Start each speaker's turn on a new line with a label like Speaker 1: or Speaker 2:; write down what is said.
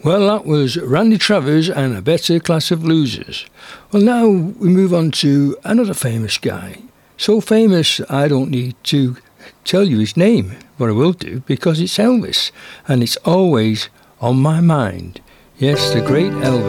Speaker 1: Well, that was Randy Travers and A Better Class of Losers. Well, now we move on to another famous guy. So famous, I don't need to tell you his name, but I will do, because it's Elvis, and it's always on my mind. Yes, the great Elvis.